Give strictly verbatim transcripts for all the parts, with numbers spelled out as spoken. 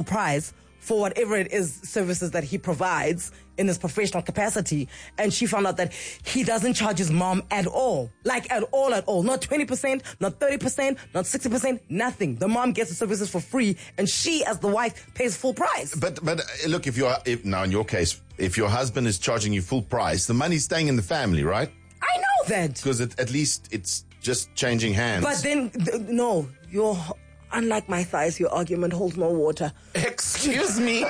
price for whatever it is services that he provides in his professional capacity. And she found out that he doesn't charge his mom at all. Like at all, at all. Not twenty percent, not thirty percent, not sixty percent, nothing. The mom gets the services for free and she, as the wife, pays full price. But but uh, look, if you're, if, now in your case, if your husband is charging you full price, the money's staying in the family, right? I know that. Because it, at least it's just changing hands. But then, th- no, you're... Unlike my thighs, your argument holds no water. Excuse me.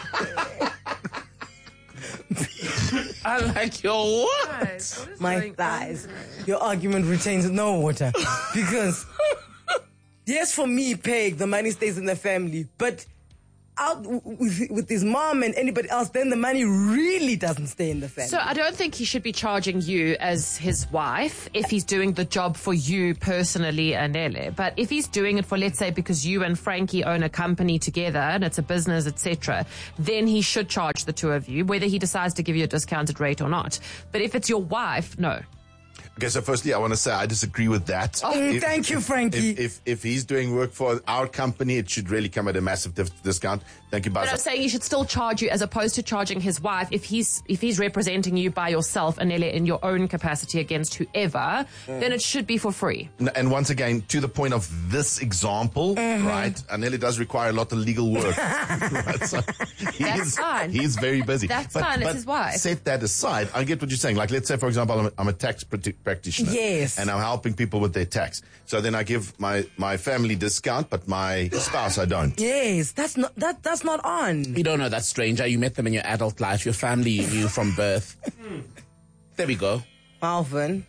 Unlike your what? My thighs. Your argument retains no water. Because, yes, for me, Peg, the money stays in the family. But out with, with his mom and anybody else, then the money really doesn't stay in the family. So I don't think he should be charging you as his wife if he's doing the job for you personally, Anele. But if he's doing it for, let's say, because you and Frankie own a company together and it's a business, et cetera, then he should charge the two of you, whether he decides to give you a discounted rate or not. But if it's your wife, no. Okay, so firstly, I want to say I disagree with that. Oh, if, thank you, Frankie. If, if if he's doing work for our company, it should really come at a massive dif- discount. Thank you, Buzz. But I'm saying you should still charge you as opposed to charging his wife if he's if he's representing you by yourself, Anele, in your own capacity against whoever, mm. then it should be for free. And once again, to the point of this example, mm-hmm. right, Anele does require a lot of legal work. Right? So That's fine. He's very busy. That's but, fine, but it's his wife. Set that aside. I get what you're saying. Like, let's say, for example, I'm a, I'm a tax practi- practitioner. Yes. And I'm helping people with their tax. So then I give my, my family discount, but my spouse I don't. Yes, that's not that that's not on. You don't know that stranger. You met them in your adult life. Your family you knew from birth. There we go. Alvin.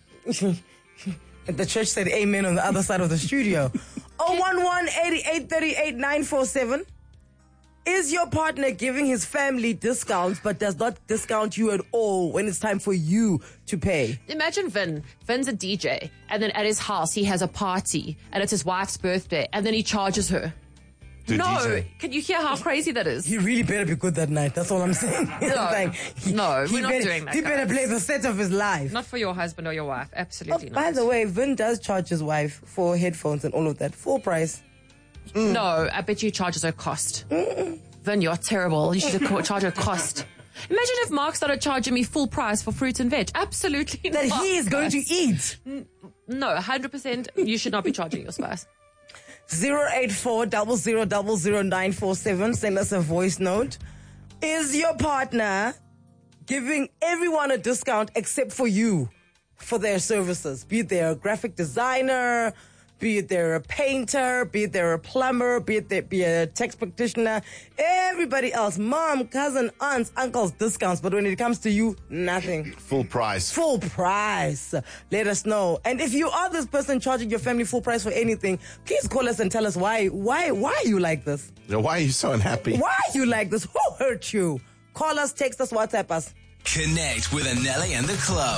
The church said amen on the other side of the studio. oh one one, eight eight three eight, nine four seven. Is your partner giving his family discounts but does not discount you at all when it's time for you to pay? Imagine Vin. Vin's a D J, and then at his house he has a party, and it's his wife's birthday, and then he charges her. To no, D J. Can you hear how crazy that is? He really better be good that night. That's all I'm saying. No, like, he, no he we're not better, doing that. He guys. better play the set of his life. Not for your husband or your wife. Absolutely Oh, not. by the way, Vin does charge his wife for headphones and all of that. Full price. Mm. No, I bet you he charges her cost. Mm-mm. Vin, you're terrible. You should charge her cost. Imagine if Mark started charging me full price for fruit and veg. Absolutely that not. That he is going to eat. No, one hundred percent you should not be charging your spouse. zero eight four, zero zero zero zero nine four seven. Send us a voice note. Is your partner giving everyone a discount except for you for their services? Be it they're a graphic designer, be it they're a painter, be it they're a plumber, be it they be a tax practitioner, everybody else, mom, cousin, aunts, uncles, discounts. But when it comes to you, nothing. Full price. Full price. Let us know. And if you are this person charging your family full price for anything, please call us and tell us why, why, why are you like this? Why are you so unhappy? Why are you like this? Who hurt you? Call us, text us, WhatsApp us. Connect with Anele and the club.